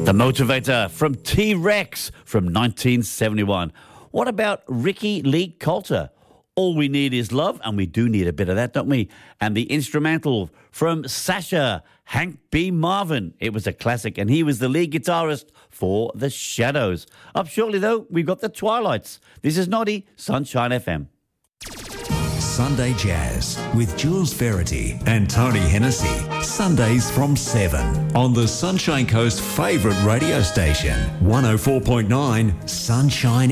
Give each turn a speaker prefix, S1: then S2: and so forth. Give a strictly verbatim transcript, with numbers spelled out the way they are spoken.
S1: The Motivator from T-Rex from nineteen seventy-one. What about Ricky Lee Coulter? All We Need Is Love, and we do need a bit of that, don't we? And the instrumental from Sasha, Hank B. Marvin. It was a classic, and he was the lead guitarist for The Shadows. Up shortly, though, we've got The Twilights. This is Noddy, Sunshine F M.
S2: Sunday Jazz with Jules Verity and Tony Hennessy. Sundays from seven on the Sunshine Coast favourite radio station, one oh four point nine Sunshine